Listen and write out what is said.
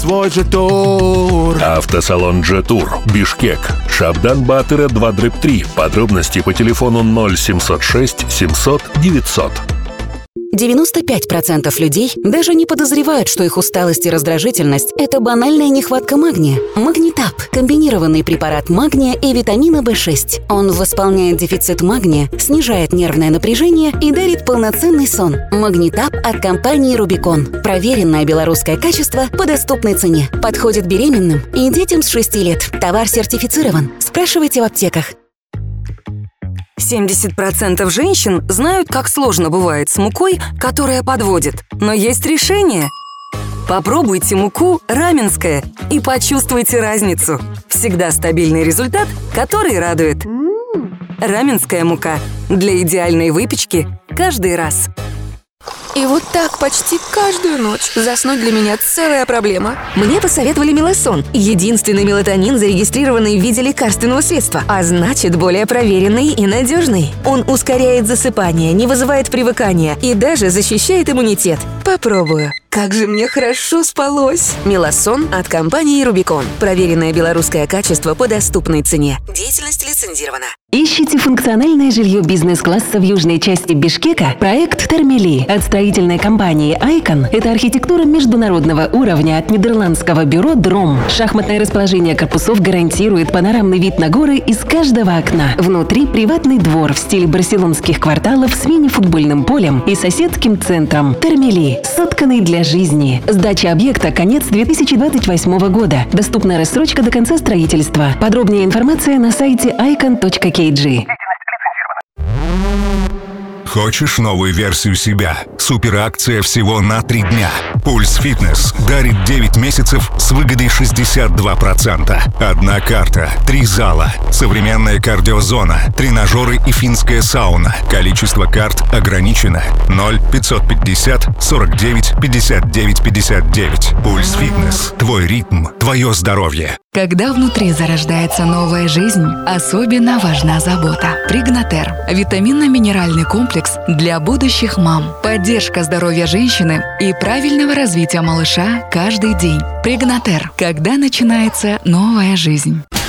свой же тур. Автосалон Джетур, Бишкек, Шабдан-Батыра 2/3. Подробности по телефону 0706 700 900. 95% людей даже не подозревают, что их усталость и раздражительность – это банальная нехватка магния. Магнитап – комбинированный препарат магния и витамина В6. Он восполняет дефицит магния, снижает нервное напряжение и дарит полноценный сон. Магнитап от компании Рубикон. Проверенное белорусское качество по доступной цене. Подходит беременным и детям с 6 лет. Товар сертифицирован. Спрашивайте в аптеках. 70% женщин знают, как сложно бывает с мукой, которая подводит. Но есть решение. Попробуйте муку раменская и почувствуйте разницу. Всегда стабильный результат, который радует. Раменская мука для идеальной выпечки каждый раз. И вот так почти каждую ночь заснуть для меня целая проблема. Мне посоветовали Мелосон. Единственный мелатонин, зарегистрированный в виде лекарственного средства, а значит, более проверенный и надежный. Он ускоряет засыпание, не вызывает привыкания и даже защищает иммунитет. Попробую. Как же мне хорошо спалось. Мелосон от компании Рубикон. Проверенное белорусское качество по доступной цене. Деятельность лицензирована. Ищите функциональное жилье бизнес-класса в южной части Бишкека? Проект Термели от строительной компании Айкон – это архитектура международного уровня от нидерландского бюро Дром. Шахматное расположение корпусов гарантирует панорамный вид на горы из каждого окна. Внутри приватный двор в стиле барселонских кварталов с мини-футбольным полем и соседским центром. Термели – сотканный для жизни. Сдача объекта – конец 2028 года. Доступна рассрочка до конца строительства. Подробнее информация на сайте icon.kg. Хочешь новую версию себя? Суперакция всего на 3 дня. Пульс Фитнес дарит 9 месяцев с выгодой 62%. Одна карта, 3 зала, современная кардиозона, тренажеры и финская сауна. Количество карт ограничено. 0-550 49 59 59. Пульс Фитнес. Твой ритм, твое здоровье. Когда внутри зарождается новая жизнь, особенно важна забота. Пригнатер – витаминно-минеральный комплекс для будущих мам. Поддержка здоровья женщины и правильного развития малыша каждый день. Пригнатер – когда начинается новая жизнь.